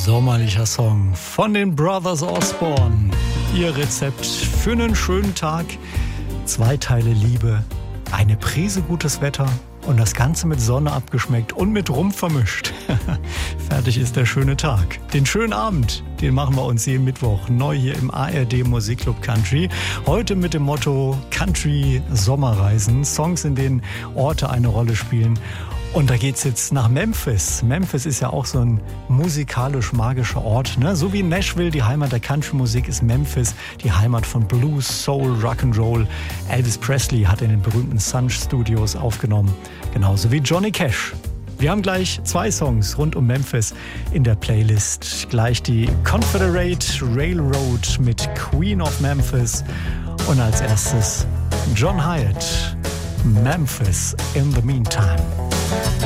sommerlicher Song von den Brothers Osborne. Ihr Rezept für einen schönen Tag. 2 Teile Liebe, eine Prise gutes Wetter und das Ganze mit Sonne abgeschmeckt und mit Rum vermischt. Fertig ist der schöne Tag. Den schönen Abend, den machen wir uns jeden Mittwoch neu hier im ARD Musikclub Country. Heute mit dem Motto Country Sommerreisen. Songs, in denen Orte eine Rolle spielen. Und da geht's jetzt nach Memphis. Memphis ist ja auch so ein musikalisch-magischer Ort, ne? So wie Nashville die Heimat der Country-Musik ist Memphis die Heimat von Blues, Soul, Rock'n'Roll. Elvis Presley hat in den berühmten Sun Studios aufgenommen, genauso wie Johnny Cash. Wir haben gleich 2 Songs rund um Memphis in der Playlist. Gleich die Confederate Railroad mit Queen of Memphis und als erstes John Hyatt, Memphis in the Meantime.